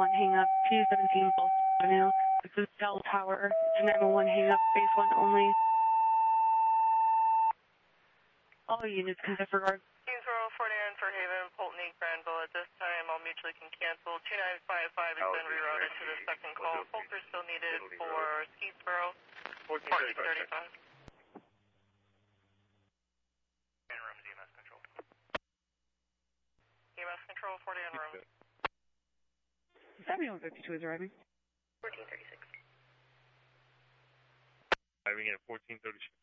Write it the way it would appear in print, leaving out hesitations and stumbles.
1 hang up, 217 Boston Avenue. This is Bell Tower. 911 hang up, base 1 only. All units can disregard. Kingsborough, Fort Anne, Fairhaven, Pulteney, Granville. At this time, all mutually can cancel. 2955 has been rerouted to the second call. Folks are still needed for Keysborough, 1435. Rooms, EMS control. EMS control, 40 on room. 7152 is arriving. 1436. Arriving at 1436.